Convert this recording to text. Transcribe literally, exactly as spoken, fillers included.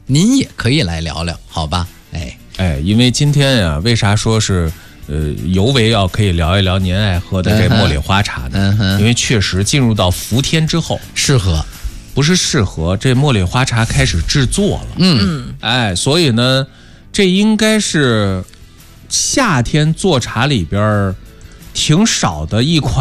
您也可以来聊聊，好吧？哎哎，因为今天呀、啊，为啥说是呃尤为要可以聊一聊您爱喝的这茉莉花茶呢？ 嗯哼， 因为确实进入到伏天之后， 适合， 不是适合，这茉莉花茶开始制作了。 嗯， 哎，所以呢，这应该是夏天做茶里边挺少的一款。